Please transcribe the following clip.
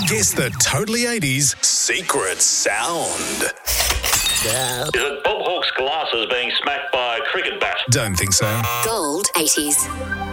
Guess the Totally 80s secret sound. Is it Bob Hawke's glasses being smacked by a cricket bat? Don't think so. Gold 80s.